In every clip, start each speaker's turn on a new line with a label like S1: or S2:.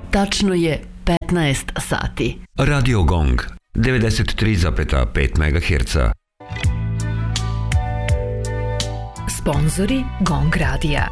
S1: Tačno je 15 sati.
S2: Radio Gong 93,5 MHz.
S3: Sponzori Gong radija.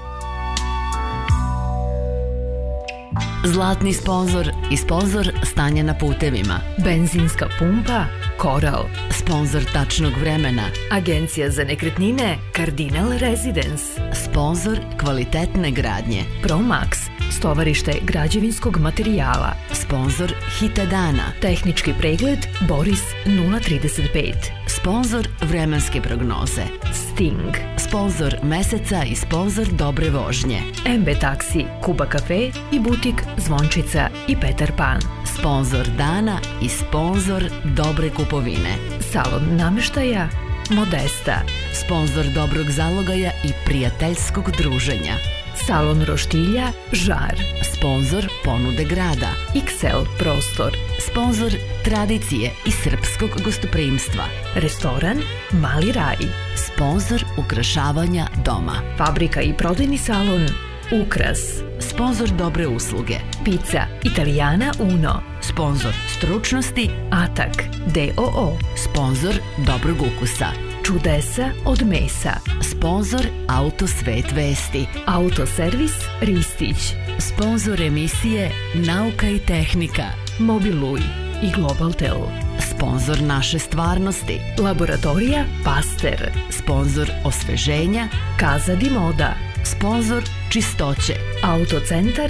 S1: Zlatni sponzor i sponzor stanja na putevima.
S3: Benzinska pumpa Koral.
S1: Sponzor tačnog vremena.
S3: Agencija za nekretnine Cardinal Residence.
S1: Sponzor kvalitetne gradnje.
S3: Promax, stovarište građevinskog materijala.
S1: Sponzor hita dana.
S3: Tehnički pregled Boris 035.
S1: Sponzor vremenske prognoze.
S3: Sting.
S1: Sponzor meseca i sponzor dobre vožnje.
S3: MB Taksi, Kuba Cafe i butik Zvončica i Petar Pan.
S1: Sponzor dana i sponzor dobre kupovine.
S3: Salon namještaja Modesta.
S1: Sponzor dobrog zalogaja i prijateljskog druženja.
S3: Salon roštilja Žar.
S1: Sponzor ponude grada.
S3: XL prostor.
S1: Sponzor tradicije i srpskog gostoprimstva.
S3: Restoran Mali raj.
S1: Sponzor ukrašavanja doma.
S3: Fabrika i prodajni salon Ukras.
S1: Sponzor dobre usluge.
S3: Pizza Italijana Uno.
S1: Sponzor stručnosti
S3: Atak DOO.
S1: Sponzor dobrog ukusa.
S3: Čudesa od mesa.
S1: Sponzor Autosvet vesti.
S3: Autoservis Ristić.
S1: Sponzor emisije Nauka i tehnika.
S3: Mobiluj i Globaltel.
S1: Sponzor naše stvarnosti.
S3: Laboratorija Paster.
S1: Sponzor osveženja
S3: Casa di Moda.
S1: Sponzor čistoće.
S3: Autocentar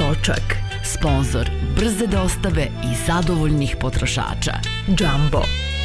S3: Točak.
S1: Sponzor brze dostave i zadovoljnih potrošača.
S3: Jumbo.